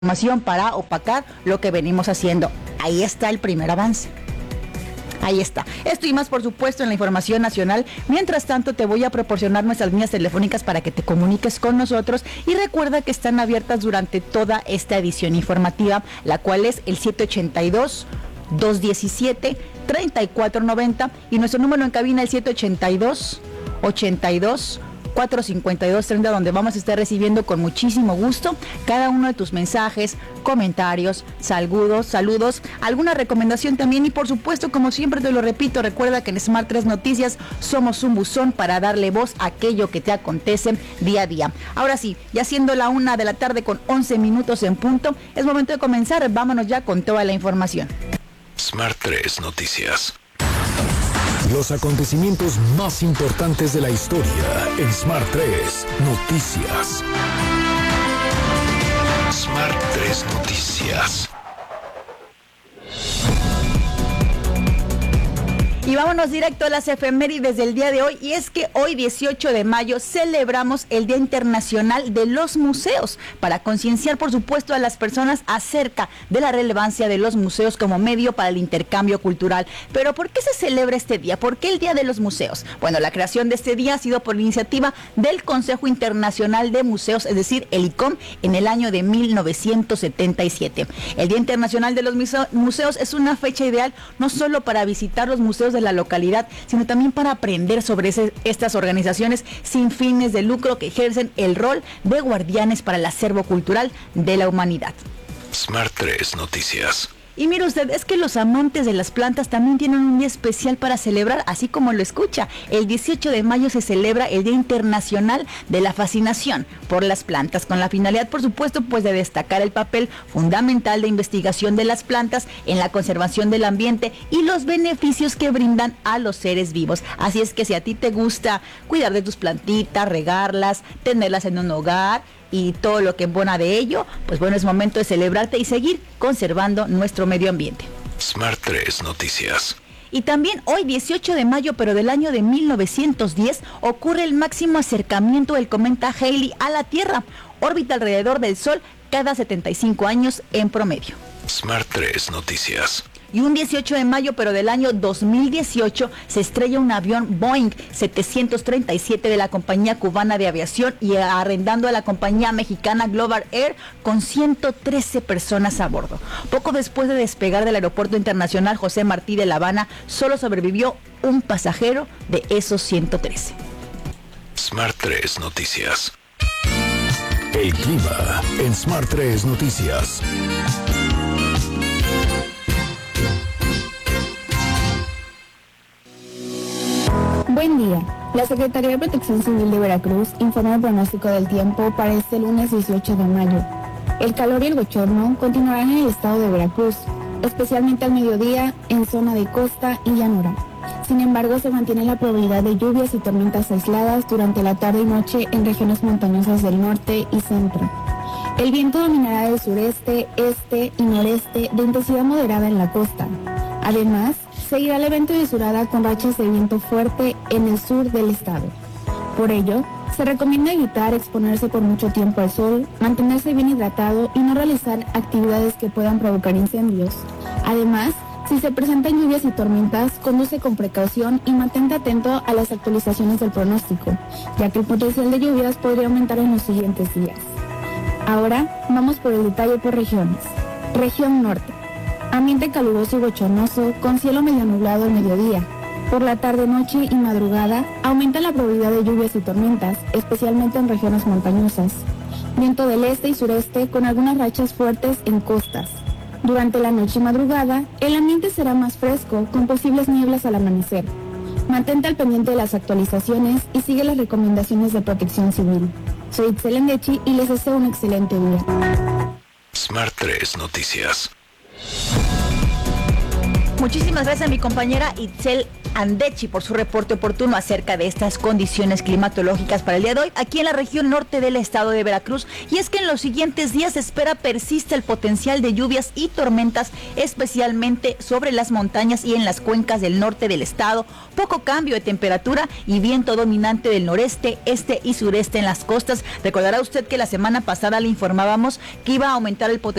información para opacar lo que venimos haciendo. Ahí está el primer avance. Ahí está. Esto y más, por supuesto, en la información nacional. Mientras tanto, te voy a proporcionar nuestras líneas telefónicas para que te comuniques con nosotros. Y recuerda que están abiertas durante toda esta edición informativa, la cual es el 782-217-3490 y nuestro número en cabina el 782-82-452-30, donde vamos a estar recibiendo con muchísimo gusto cada uno de tus mensajes, comentarios, saludos, alguna recomendación también. Y por supuesto, como siempre te lo repito, recuerda que en Smart 3 Noticias somos un buzón para darle voz a aquello que te acontece día a día. Ahora sí, ya siendo la 1 de la tarde con 11 minutos en punto, es momento de comenzar. Vámonos ya con toda la información. Smart 3 Noticias. Los acontecimientos más importantes de la historia en Smart 3 Noticias. Smart 3 Noticias. Y vámonos directo a las efemérides del día de hoy, y es que hoy 18 de mayo celebramos el Día Internacional de los Museos, para concienciar por supuesto a las personas acerca de la relevancia de los museos como medio para el intercambio cultural. Pero ¿por qué se celebra este día? ¿Por qué el Día de los Museos? Bueno, la creación de este día ha sido por iniciativa del Consejo Internacional de Museos, es decir, el ICOM, en el año de 1977. El Día Internacional de los Museos es una fecha ideal no solo para visitar los museos de la localidad, sino también para aprender sobre estas organizaciones sin fines de lucro que ejercen el rol de guardianes para el acervo cultural de la humanidad. Smart 3 Noticias. Y mire usted, es que los amantes de las plantas también tienen un día especial para celebrar, así como lo escucha. El 18 de mayo se celebra el Día Internacional de la Fascinación por las Plantas, con la finalidad, por supuesto, pues de destacar el papel fundamental de investigación de las plantas en la conservación del ambiente y los beneficios que brindan a los seres vivos. Así es que si a ti te gusta cuidar de tus plantitas, regarlas, tenerlas en un hogar y todo lo que embona de ello, pues bueno, es momento de celebrarte y seguir conservando nuestro medio ambiente. Smart 3 Noticias. Y también hoy 18 de mayo, pero del año de 1910, ocurre el máximo acercamiento del cometa Halley a la Tierra. Orbita alrededor del Sol cada 75 años en promedio. Smart 3 Noticias. Y un 18 de mayo, pero del año 2018, se estrella un avión Boeing 737 de la compañía cubana de aviación y arrendando a la compañía mexicana Global Air con 113 personas a bordo. Poco después de despegar del Aeropuerto Internacional José Martí de La Habana, solo sobrevivió un pasajero de esos 113. Smart 3 Noticias. El clima en Smart 3 Noticias. Buen día. La Secretaría de Protección Civil de Veracruz informa el pronóstico del tiempo para este lunes 18 de mayo. El calor y el bochorno continuarán en el estado de Veracruz, especialmente al mediodía en zona de costa y llanura. Sin embargo, se mantiene la probabilidad de lluvias y tormentas aisladas durante la tarde y noche en regiones montañosas del norte y centro. El viento dominará del sureste, este y noreste de intensidad moderada en la costa. Además, seguirá el evento de surada con rachas de viento fuerte en el sur del estado. Por ello, se recomienda evitar exponerse por mucho tiempo al sol, mantenerse bien hidratado y no realizar actividades que puedan provocar incendios. Además, si se presentan lluvias y tormentas, conduce con precaución y mantente atento a las actualizaciones del pronóstico, ya que el potencial de lluvias podría aumentar en los siguientes días. Ahora, vamos por el detalle por regiones. Región Norte. Ambiente caluroso y bochornoso, con cielo medio nublado al mediodía. Por la tarde, noche y madrugada, aumenta la probabilidad de lluvias y tormentas, especialmente en regiones montañosas. Viento del este y sureste, con algunas rachas fuertes en costas. Durante la noche y madrugada, el ambiente será más fresco, con posibles nieblas al amanecer. Mantente al pendiente de las actualizaciones y sigue las recomendaciones de Protección Civil. Soy Itzel Endechi y les deseo un excelente día. Smart 3 Noticias. Muchísimas gracias a mi compañera Itzel Andechi por su reporte oportuno acerca de estas condiciones climatológicas para el día de hoy aquí en la región norte del estado de Veracruz. Y es que en los siguientes días se espera persista el potencial de lluvias y tormentas, especialmente sobre las montañas y en las cuencas del norte del estado. Poco cambio de temperatura y viento dominante del noreste, este y sureste en las costas. Recordará usted que la semana pasada le informábamos que iba a aumentar el potencial